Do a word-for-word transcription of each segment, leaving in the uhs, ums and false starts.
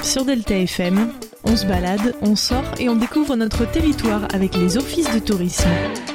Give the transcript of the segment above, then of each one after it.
Sur Delta F M, on se balade, on sort et on découvre notre territoire avec les offices de tourisme.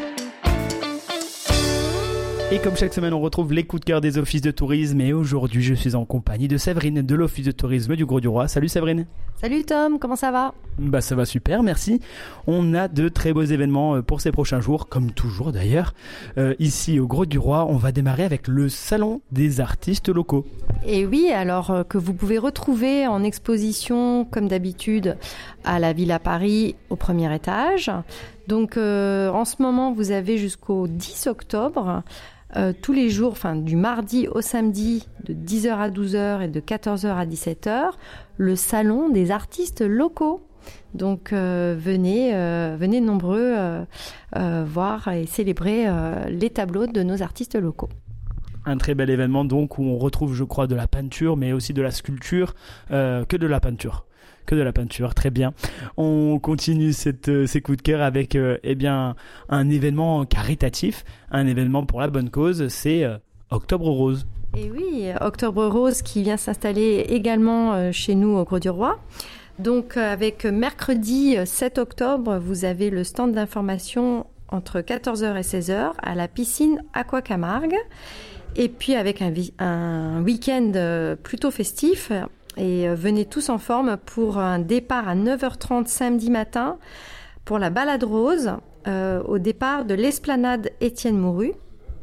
Et comme chaque semaine, on retrouve les coups de cœur des offices de tourisme. Et aujourd'hui, je suis en compagnie de Séverine de l'office de tourisme du Grau-du-Roi. Salut Séverine. Salut Tom, comment ça va ? Bah ça va super, merci. On a de très beaux événements pour ces prochains jours, comme toujours d'ailleurs. Euh, ici au Grau-du-Roi, on va démarrer avec le Salon des artistes locaux. Et oui, alors euh, que vous pouvez retrouver en exposition, comme d'habitude, à la Villa Paris, au premier étage. Donc euh, en ce moment, vous avez jusqu'au dix octobre... Euh, tous les jours, enfin du mardi au samedi, de dix heures à douze heures et de quatorze heures à dix-sept heures, le salon des artistes locaux. Donc euh, venez, euh, venez nombreux euh, euh, voir et célébrer euh, les tableaux de nos artistes locaux. Un très bel événement donc où on retrouve, je crois, de la peinture, mais aussi de la sculpture, euh, que de la peinture. Que de la peinture, très bien. On continue cette, euh, ces coups de cœur avec euh, eh bien, un événement caritatif, un événement pour la bonne cause, c'est euh, Octobre Rose. Et oui, Octobre Rose qui vient s'installer également euh, chez nous au Grau-du-Roi. Donc euh, avec mercredi sept octobre, vous avez le stand d'information entre quatorze heures et seize heures à la piscine Aqua Camargue. Et puis avec un, vi- un week-end euh, plutôt festif. Et venez tous en forme pour un départ à neuf heures trente samedi matin pour la balade rose euh, au départ de l'esplanade Étienne Mouru.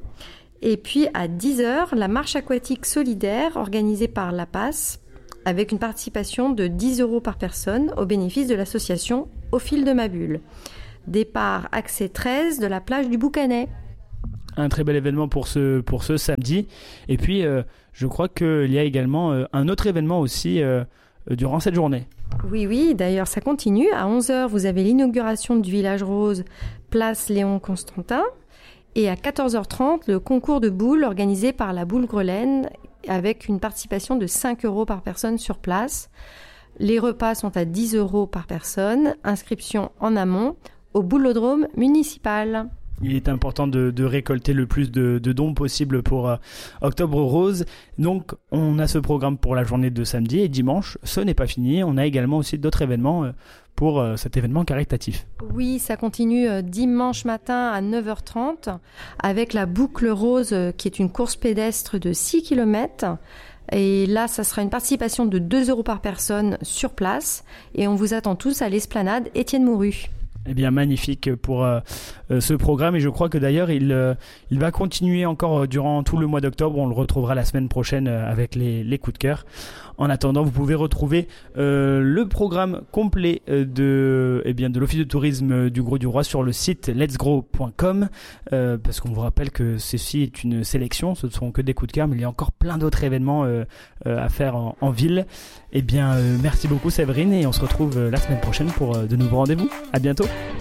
Et puis à dix heures, la marche aquatique solidaire organisée par La Passe avec une participation de dix euros par personne au bénéfice de l'association Au fil de ma bulle. Départ accès treize de la plage du Boucanet. Un très bel événement pour ce, pour ce samedi. Et puis, euh, je crois qu'il y a également euh, un autre événement aussi euh, durant cette journée. Oui, oui, d'ailleurs, ça continue. À onze heures, vous avez l'inauguration du Village Rose, place Léon Constantin. Et à quatorze heures trente, le concours de boules organisé par la Boule Grelaine avec une participation de cinq euros par personne sur place. Les repas sont à dix euros par personne. Inscription en amont au boulodrome municipal. Il est important de, de récolter le plus de, de dons possible pour euh, Octobre Rose. Donc, on a ce programme pour la journée de samedi et dimanche. Ce n'est pas fini. On a également aussi d'autres événements euh, pour euh, cet événement caritatif. Oui, ça continue euh, dimanche matin à neuf heures trente avec la boucle rose euh, qui est une course pédestre de six kilomètres. Et là, ça sera une participation de deux euros par personne sur place. Et on vous attend tous à l'esplanade Étienne Mouru. Eh bien, magnifique pour euh, euh, ce programme. Et je crois que d'ailleurs, il, euh, il va continuer encore euh, durant tout le mois d'octobre. On le retrouvera la semaine prochaine euh, avec les, les coups de cœur. En attendant, vous pouvez retrouver euh, le programme complet euh, de, eh bien, de l'Office de tourisme du Grau-du-Roi sur le site letsgrow point com euh, parce qu'on vous rappelle que ceci est une sélection. Ce ne sont que des coups de cœur, mais il y a encore plein d'autres événements euh, euh, à faire en, en ville. Eh bien, euh, merci beaucoup Séverine et on se retrouve euh, la semaine prochaine pour euh, de nouveaux rendez-vous. À bientôt.